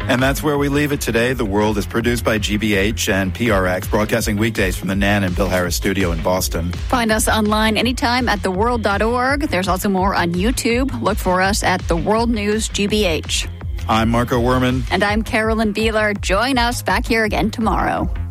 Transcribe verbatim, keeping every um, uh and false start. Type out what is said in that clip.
And that's where we leave it today. The World is produced by G B H and P R X, broadcasting weekdays from the Nan and Bill Harris studio in Boston. Find us online anytime at the world dot org. There's also more on YouTube. Look for us at The World News G B H. I'm Marco Werman. And I'm Carolyn Beeler. Join us back here again tomorrow.